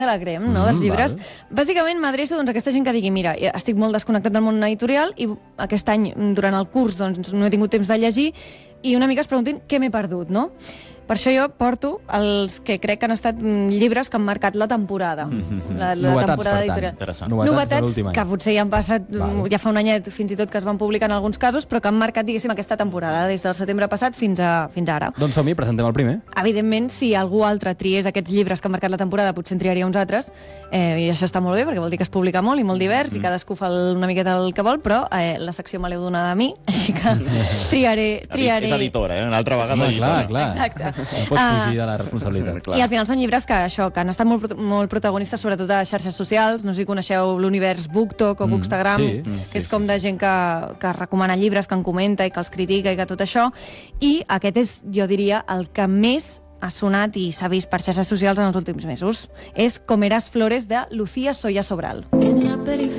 de la crem, no?, dels llibres. Bàsicament m'adreço a aquesta gent que digui, mira, estic molt desconnectat del món editorial i aquest any, durant el curs, doncs, no he tingut temps de llegir i una mica es preguntin què m'he perdut, no? Per això jo porto els que crec que han estat llibres que han marcat la temporada. La temporada editorial. Novetats que potser ja han passat, ja fa un anyet fins i tot que es van publicar en alguns casos, però que han marcat, diguéssim, aquesta temporada, des del setembre passat fins ara. Doncs som-hi, presentem el primer. Evidentment, si algú altre triés aquests llibres que han marcat la temporada, potser en triaria uns altres, i això està molt bé, perquè vol dir que es publica molt i molt divers, i cadascú fa una miqueta el que vol, però la secció me l'heu donada a mi, així que triaré... És editora, una altra vegada editora. Clar. Exacte. No pots fugir de la responsabilitat. I al final són llibres que han estat molt protagonistes, sobretot a xarxes socials. No sé si coneixeu l'univers BookTok o Bookstagram, que és com de gent que recomana llibres, que en comenta i que els critica i que tot això. I aquest és, jo diria, el que més ha sonat i s'ha vist per xarxes socials en els últims mesos. És Comerás flores, de Lucía Soya Sobral.